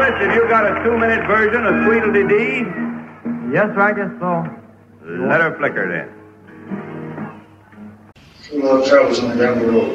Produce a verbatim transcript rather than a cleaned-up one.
Elvis, have you got a two-minute version of Tweedledee-Dee? Yes, sir, I guess so. Let her flicker then. Two little troubles on down the road.